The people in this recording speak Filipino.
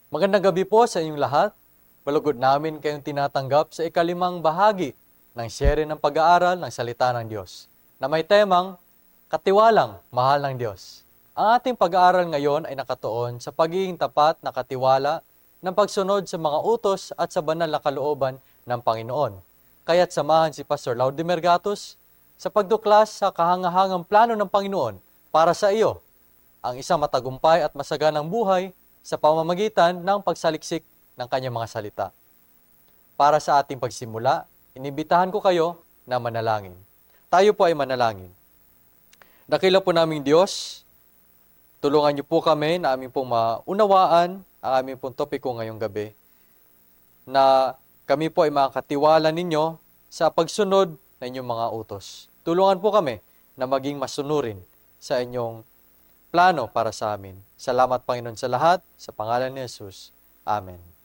Magandang gabi po sa inyong lahat. Malugod namin kayong tinatanggap sa ikalimang bahagi ng serye ng pag-aaral ng Salita ng Diyos na may temang Katiwalang Mahal ng Diyos. Ang ating pag-aaral ngayon ay nakatuon sa pagiging tapat na katiwala ng pagsunod sa mga utos at sa banal na kalooban ng Panginoon. Kaya't samahan si Pastor Laudimer Gatos sa pagduklas sa kahangahangang plano ng Panginoon para sa iyo, ang isang matagumpay at masaganang buhay sa pamamagitan ng pagsaliksik ng kanyang mga salita. Para sa ating pagsimula, inibitahan ko kayo na manalangin. Tayo po ay manalangin. Dakila po naming Diyos, tulungan niyo po kami na aming pong maunawaan ang aming pong topiko ngayong gabi, na kami po ay makatiwala ninyo sa pagsunod ng inyong mga utos. Tulungan po kami na maging masunurin sa inyong plano para sa amin. Salamat, Panginoon, sa lahat. Sa pangalan ni Jesus. Amen.